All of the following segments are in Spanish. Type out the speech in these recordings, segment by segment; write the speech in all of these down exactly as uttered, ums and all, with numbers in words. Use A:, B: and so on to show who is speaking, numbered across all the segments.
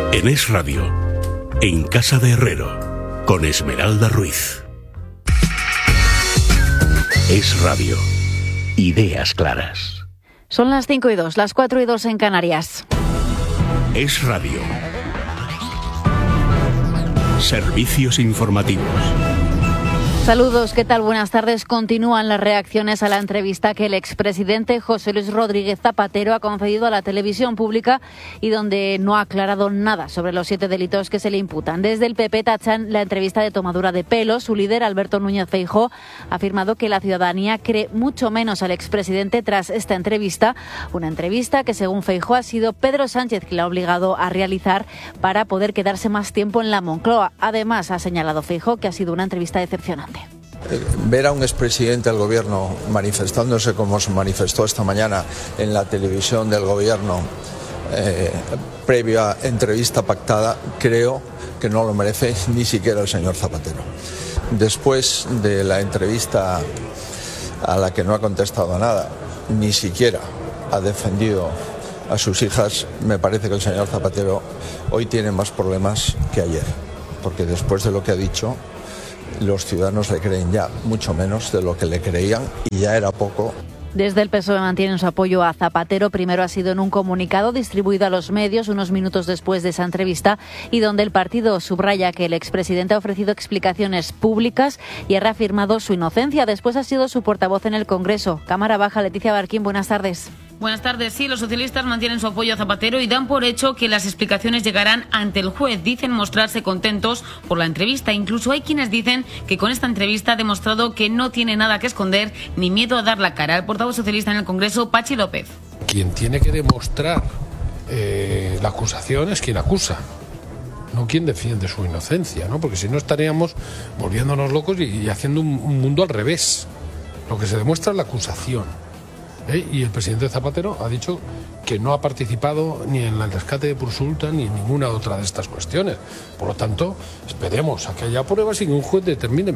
A: En Es Radio, en Casa de Herrero, con Esmeralda Ruiz. Es Radio, ideas claras.
B: Son las cinco y dos, las cuatro y dos en Canarias.
A: Es Radio. Servicios informativos.
B: Saludos, ¿qué tal? Buenas tardes. Continúan las reacciones a la entrevista que el expresidente José Luis Rodríguez Zapatero ha concedido a la televisión pública y donde no ha aclarado nada sobre los siete delitos que se le imputan. Desde el P P tachan la entrevista de tomadura de pelo. Su líder, Alberto Núñez Feijóo, ha afirmado que la ciudadanía cree mucho menos al expresidente tras esta entrevista. Una entrevista que, según Feijóo, ha sido Pedro Sánchez quien la ha obligado a realizar para poder quedarse más tiempo en la Moncloa. Además, ha señalado Feijóo que ha sido una entrevista decepcionante.
C: Ver a un expresidente del gobierno manifestándose como se manifestó esta mañana en la televisión del gobierno, eh, previa entrevista pactada, creo que no lo merece ni siquiera el señor Zapatero. Después de la entrevista a la que no ha contestado a nada, ni siquiera ha defendido a sus hijas, me parece que el señor Zapatero hoy tiene más problemas que ayer, porque después de lo que ha dicho, los ciudadanos le creen ya mucho menos de lo que le creían y ya era poco.
B: Desde el P S O E mantienen su apoyo a Zapatero. Primero ha sido en un comunicado distribuido a los medios unos minutos después de esa entrevista y donde el partido subraya que el expresidente ha ofrecido explicaciones públicas y ha reafirmado su inocencia. Después ha sido su portavoz en el Congreso. Cámara Baja, Leticia Barquín, buenas tardes.
D: Buenas tardes. Sí, los socialistas mantienen su apoyo a Zapatero y dan por hecho que las explicaciones llegarán ante el juez. Dicen mostrarse contentos por la entrevista. Incluso hay quienes dicen que con esta entrevista ha demostrado que no tiene nada que esconder ni miedo a dar la cara. El portavoz socialista en el Congreso, Pachi López.
E: Quien tiene que demostrar eh, la acusación es quien acusa, no quien defiende su inocencia, ¿no? Porque si no estaríamos volviéndonos locos y, y haciendo un, un mundo al revés. Lo que se demuestra es la acusación. ¿Eh? Y el presidente Zapatero ha dicho que no ha participado ni en el rescate de Pursulta ni en ninguna otra de estas cuestiones. Por lo tanto, esperemos a que haya pruebas y que un juez determine.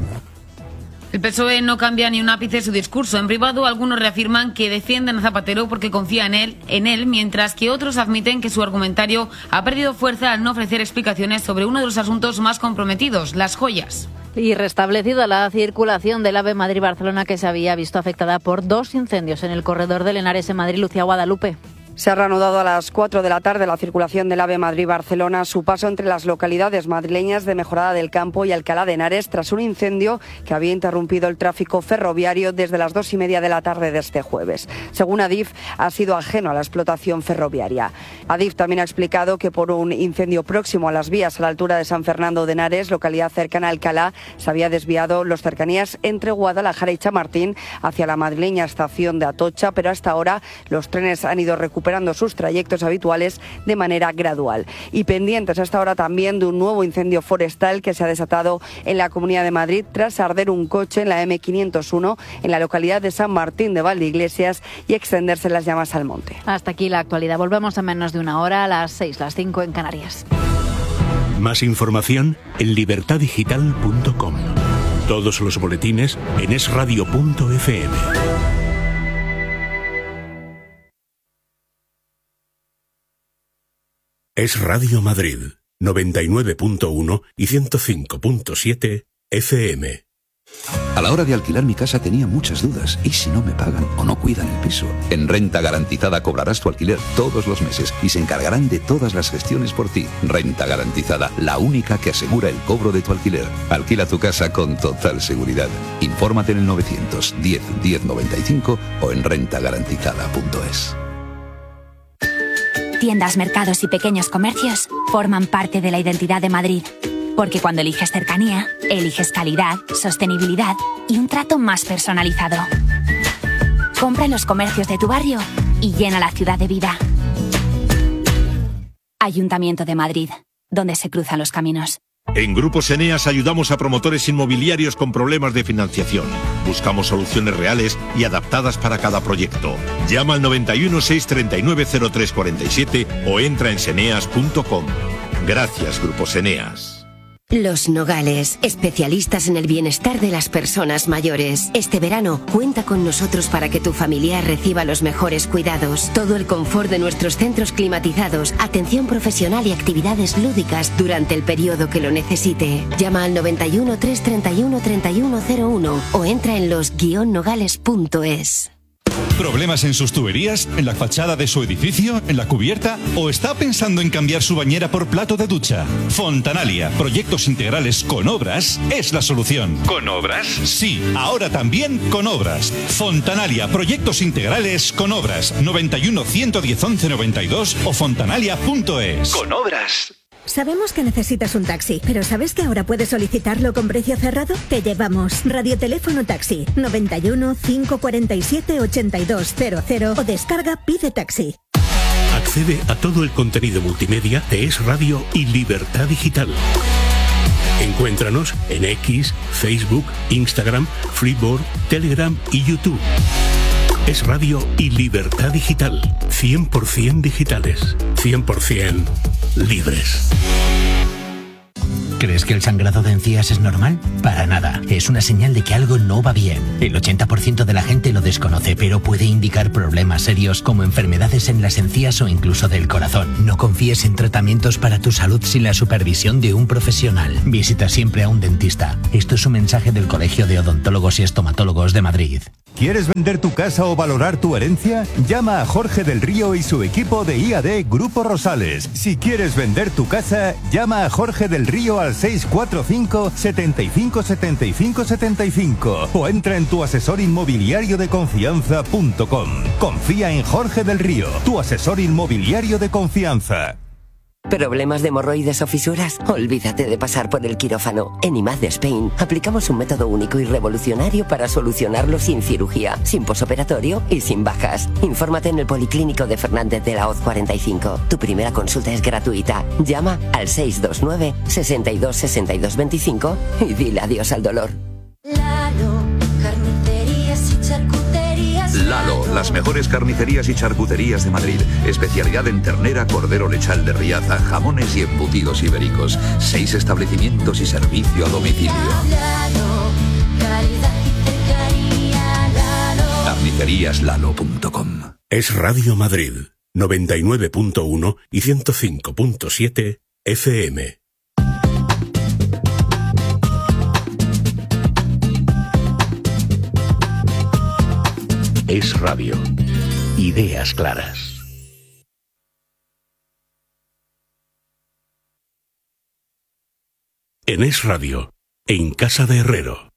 D: El P S O E no cambia ni un ápice su discurso. En privado, algunos reafirman que defienden a Zapatero porque confían en él, en él, mientras que otros admiten que su argumentario ha perdido fuerza al no ofrecer explicaciones sobre uno de los asuntos más comprometidos, las joyas.
B: Y restablecida la circulación del AVE Madrid-Barcelona, que se había visto afectada por dos incendios en el corredor del Henares en Madrid. Lucía Guadalupe.
F: Se ha reanudado a las cuatro de la tarde la circulación del AVE Madrid-Barcelona, su paso entre las localidades madrileñas de Mejorada del Campo y Alcalá de Henares tras un incendio que había interrumpido el tráfico ferroviario desde las dos y media de la tarde de este jueves. Según Adif, ha sido ajeno a la explotación ferroviaria. Adif también ha explicado que por un incendio próximo a las vías a la altura de San Fernando de Henares, localidad cercana a Alcalá, se había desviado los cercanías entre Guadalajara y Chamartín hacia la madrileña estación de Atocha, pero hasta ahora los trenes han ido recuperando recuperando sus trayectos habituales de manera gradual. Y pendientes hasta ahora también de un nuevo incendio forestal que se ha desatado en la Comunidad de Madrid tras arder un coche en la eme quinientos uno en la localidad de San Martín de Valdeiglesias y extenderse las llamas al monte.
B: Hasta aquí la actualidad. Volvemos en menos de una hora, a las seis, las cinco en Canarias.
A: Más información en libertad digital punto com. Todos los boletines en es radio punto efe eme. Es Radio Madrid, noventa y nueve punto uno y ciento cinco punto siete efe eme.
G: A la hora de alquilar mi casa tenía muchas dudas. ¿Y si no me pagan o no cuidan el piso? En Renta Garantizada cobrarás tu alquiler todos los meses y se encargarán de todas las gestiones por ti. Renta Garantizada, la única que asegura el cobro de tu alquiler. Alquila tu casa con total seguridad. Infórmate en el novecientos diez diez noventa y cinco o en renta garantizada punto es.
H: Tiendas, mercados y pequeños comercios forman parte de la identidad de Madrid. Porque cuando eliges cercanía, eliges calidad, sostenibilidad y un trato más personalizado. Compra en los comercios de tu barrio y llena la ciudad de vida. Ayuntamiento de Madrid, donde se cruzan los caminos.
I: En Grupos Eneas ayudamos a promotores inmobiliarios con problemas de financiación. Buscamos soluciones reales y adaptadas para cada proyecto. Llama al noventa y uno, seiscientos treinta y nueve, cero tres cuarenta y siete o entra en seneas punto com. Gracias, Grupos Eneas.
J: Los Nogales, especialistas en el bienestar de las personas mayores. Este verano, cuenta con nosotros para que tu familiar reciba los mejores cuidados, todo el confort de nuestros centros climatizados, atención profesional y actividades lúdicas durante el periodo que lo necesite. Llama al noventa y uno, trescientos treinta y uno, treinta y uno cero uno o entra en los guion nogales punto es.
K: ¿Problemas en sus tuberías? ¿En la fachada de su edificio? ¿En la cubierta? ¿O está pensando en cambiar su bañera por plato de ducha? Fontanalia, proyectos integrales con obras, es la solución. ¿Con obras? Sí, ahora también con obras. Fontanalia, proyectos integrales con obras. noventa y uno, ciento diez, once noventa y dos o fontanalia punto es.
L: Con obras.
M: Sabemos que necesitas un taxi, pero ¿sabes que ahora puedes solicitarlo con precio cerrado? Te llevamos Radioteléfono Taxi noventa y uno, cinco cuarenta y siete, ochenta y dos cero cero o descarga Pide Taxi.
A: Accede a todo el contenido multimedia de Es Radio y Libertad Digital. Encuéntranos en X, Facebook, Instagram, Freeboard, Telegram y YouTube. Es Radio y Libertad Digital. cien por ciento digitales. cien por ciento libres.
N: ¿Crees que el sangrado de encías es normal? Para nada. Es una señal de que algo no va bien. El ochenta por ciento de la gente lo desconoce, pero puede indicar problemas serios como enfermedades en las encías o incluso del corazón. No confíes en tratamientos para tu salud sin la supervisión de un profesional. Visita siempre a un dentista. Esto es un mensaje del Colegio de Odontólogos y Estomatólogos de Madrid.
O: ¿Quieres vender tu casa o valorar tu herencia? Llama a Jorge del Río y su equipo de I A D Grupo Rosales. Si quieres vender tu casa, llama a Jorge del Río al seis cuatro cinco, setenta y cinco, setenta y cinco, setenta y cinco o entra en tu asesor inmobiliario de confianza punto com. Confía en Jorge del Río, tu asesor inmobiliario de confianza.
J: ¿Problemas de hemorroides o fisuras? Olvídate de pasar por el quirófano. En I M A D Spain aplicamos un método único y revolucionario para solucionarlo sin cirugía, sin posoperatorio y sin bajas. Infórmate en el Policlínico de Fernández de la Hoz cuarenta y cinco. Tu primera consulta es gratuita. Llama al seis dos nueve, sesenta y dos, sesenta y dos veinticinco y dile adiós al dolor.
P: Lalo, carnicerías y charcuterías.
G: Lalo, las mejores carnicerías y charcuterías de Madrid. Especialidad en ternera, cordero lechal de Riaza, jamones y embutidos ibéricos. Seis establecimientos y servicio a domicilio.
P: Lalo, calidad y cercanía. Lalo.
G: carnicerías lalo punto com.
A: Es Radio Madrid, noventa y nueve punto uno y ciento cinco punto siete F M. Es Radio. Ideas claras. En Es Radio, en Casa de Herrero.